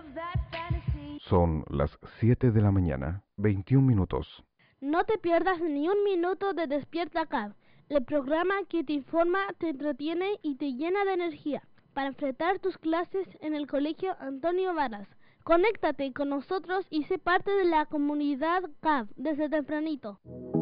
Son las 7 de la mañana, 21 minutos. No te pierdas ni un minuto de Despierta CAV, el programa que te informa, te entretiene y te llena de energía para enfrentar tus clases en el Colegio Antonio Varas. Conéctate con nosotros y sé parte de la comunidad CAV desde tempranito.